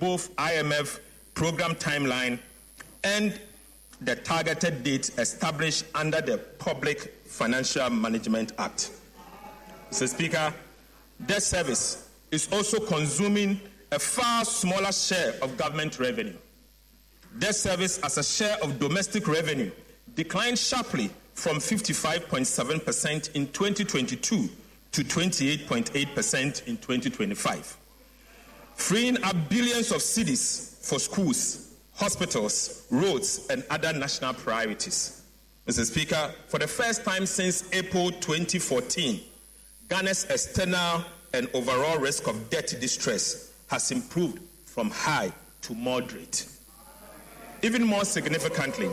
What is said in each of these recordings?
both IMF program timeline and the targeted dates established under the Public Financial Management Act. Mr. Speaker, debt service is also consuming a far smaller share of government revenue. Debt service as a share of domestic revenue declined sharply from 55.7% in 2022 to 28.8% in 2025, freeing up billions of cedis for schools, hospitals, roads, and other national priorities. Mr. Speaker, for the first time since April 2014, Ghana's external and overall risk of debt distress has improved from high to moderate. Even more significantly,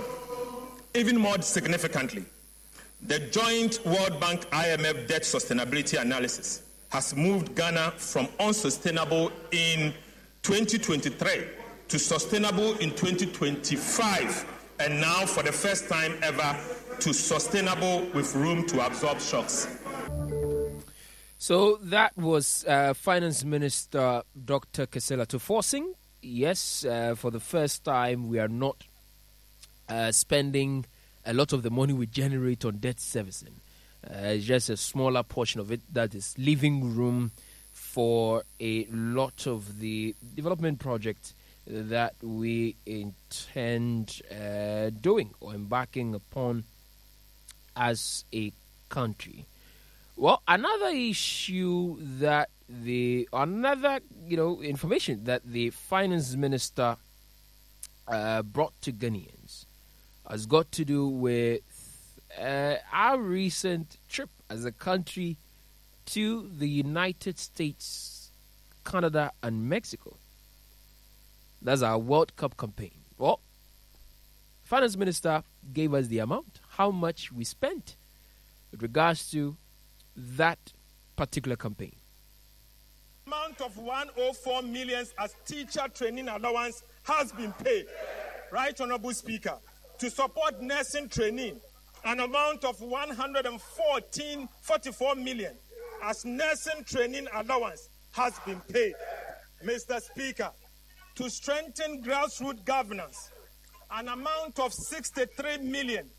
the joint World Bank IMF debt sustainability analysis has moved Ghana from unsustainable in 2023 to sustainable in 2025, and now for the first time ever to sustainable with room to absorb shocks. So that was Finance Minister Dr. Kesela Tuforcing. Yes, for the first time, we are not spending a lot of the money we generate on debt servicing. It's just a smaller portion of it that is leaving room for a lot of the development projects that we intend doing or embarking upon as a country. Well, another issue that information that the finance minister brought to Ghanaians has got to do with our recent trip as a country to the United States, Canada, and Mexico. That's our World Cup campaign. Well, finance minister gave us the amount, how much we spent with regards to that particular campaign. Amount of 104 million as teacher training allowance has been paid, Right Honourable Speaker, to support nursing training. An amount of 144 million as nursing training allowance has been paid. Mr. Speaker, to strengthen grassroots governance, an amount of 93 million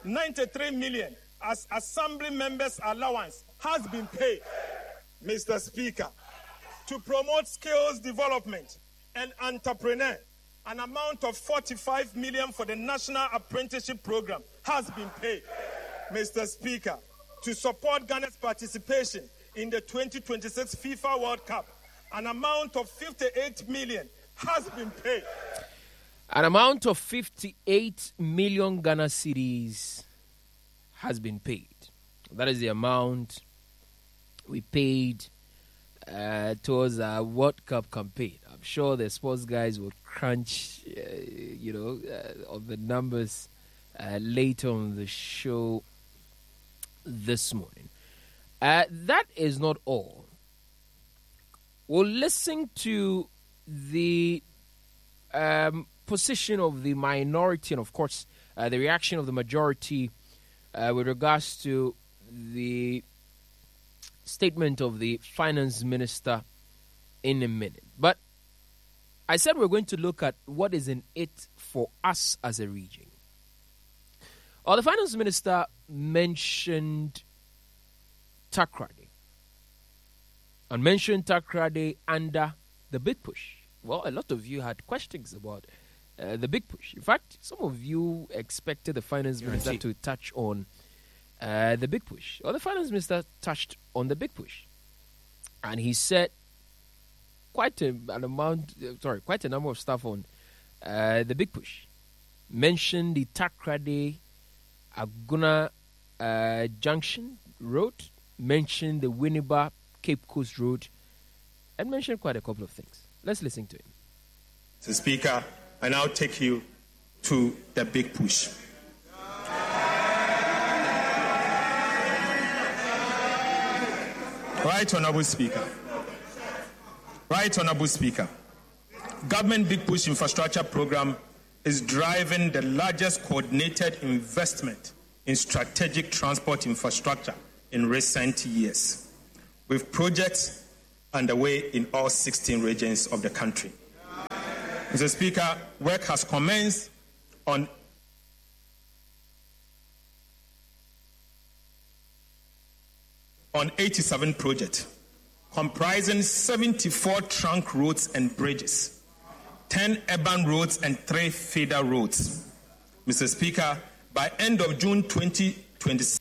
as assembly members' allowance has been paid. Mr. Speaker, to promote skills development and entrepreneur, an amount of 45 million for the National Apprenticeship Program has been paid. Mr. Speaker, to support Ghana's participation in the 2026 FIFA World Cup, an amount of 58 million has been paid. An amount of 58 million Ghana cedis has been paid. That is the amount we paid towards our World Cup campaign. I'm sure the sports guys will crunch, of the numbers later on the show this morning. That is not all. We'll listen to the position of the minority and, of course, the reaction of the majority with regards to the statement of the finance minister in a minute. But I said we're going to look at what is in it for us as a region. The finance minister mentioned Takoradi and mentioned Takoradi under the Big Push. Well, a lot of you had questions about the Big Push. In fact, some of you expected the finance minister to touch on the Big Push. The finance minister touched on the Big Push, and he said quite a number of stuff on the Big Push. Mentioned the Takoradi Aguna Junction Road, mentioned the Winneba Cape Coast Road, and mentioned quite a couple of things. Let's listen to him. Mr. Speaker, I now take you to the Big Push. Right Honourable Speaker. Government Big Push infrastructure program is driving the largest coordinated investment in strategic transport infrastructure in recent years, with projects underway in all 16 regions of the country. Mr. Speaker, work has commenced on on 87 projects, comprising 74 trunk roads and bridges, 10 urban roads and 3 feeder roads. Mr. Speaker, by end of June 2026,